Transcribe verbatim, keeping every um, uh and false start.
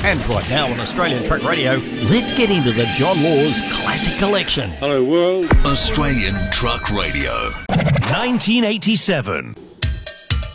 And right now on Australian Truck Radio, let's get into the John Laws Classic Collection. Hello world. Australian Truck Radio. nineteen eighty-seven.